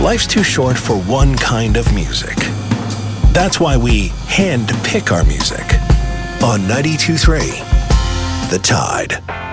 life's too short for one kind of music. That's why we hand pick our music on 92.3 The Tide.